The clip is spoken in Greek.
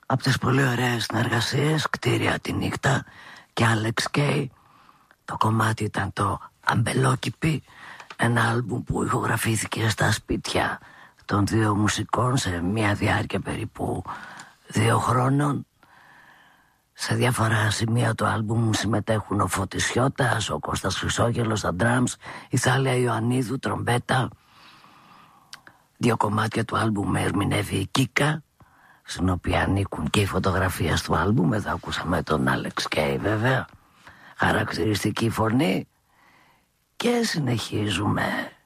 Από τις πολύ ωραίες συνεργασίες, Κτίρια τη νύχτα και Alex Kay. Το κομμάτι ήταν το Αμπελόκηπη, ένα άλμπουμ που ηχογραφήθηκε στα σπίτια των δύο μουσικών σε μια διάρκεια περίπου 2 χρόνων. Σε διάφορα σημεία του άλμπουμ συμμετέχουν ο Φώτης Σιώτας, ο Κώστας Χρυσόγελος στα drums, η Θάλια Ιωαννίδου τρομπέτα. 2 κομμάτια του άλμπουμ ερμηνεύει η Κίκα, στην οποία ανήκουν και οι φωτογραφίες του άλμπουμ. Εδώ ακούσαμε τον Alex Kay βέβαια, χαρακτηριστική φωνή. Και συνεχίζουμε